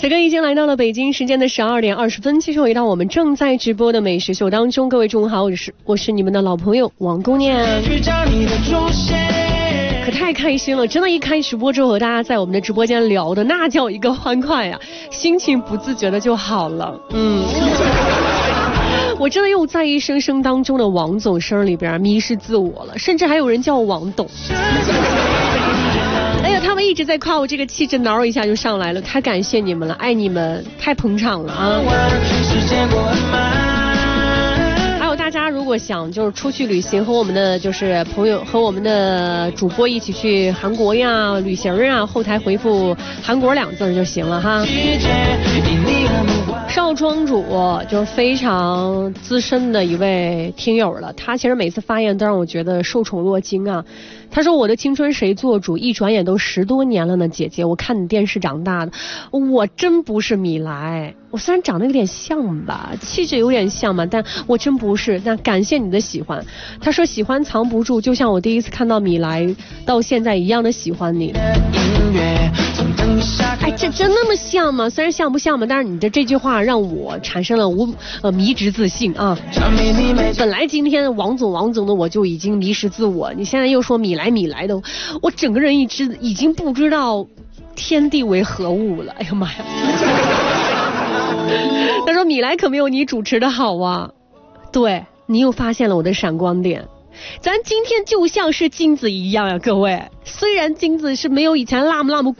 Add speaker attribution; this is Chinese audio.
Speaker 1: 此刻已经来到了北京时间的12点20分，继续回到我们正在直播的美食秀当中。各位中午好，我是你们的老朋友王姑娘。可太开心了，真的一开直播之后和大家在我们的直播间聊的那叫一个欢快呀，心情不自觉的就好了。我真的又在一声声当中的王总声里边迷失自我了，甚至还有人叫我王董。哎呀，他们一直在夸我这个气质，挠一下就上来了，太感谢你们了，爱你们，太捧场了啊！还有大家如果想就是出去旅行，和我们的就是朋友和我们的主播一起去韩国呀旅行啊，后台回复韩国2字就行了哈。少庄主就是非常资深的一位听友了，他其实每次发言都让我觉得受宠若惊啊。他说我的青春谁做主，一转眼都10多年了呢，姐姐，我看你电视长大的，我真不是米莱，我虽然长得有点像吧，气质有点像嘛，但我真不是。那感谢你的喜欢。他说喜欢藏不住，就像我第一次看到米莱到现在一样的喜欢你。哎，这真那么像吗？虽然像不像嘛，但是你的这句话让我产生了迷之自信啊。本来今天王总的我就已经迷失自我，你现在又说米莱的，我整个人已经不知道天地为何物了。哎呀妈呀！他说米莱可没有你主持的好啊。对，你又发现了我的闪光点。咱今天就像是金子一样呀，各位。虽然金子是没有以前那么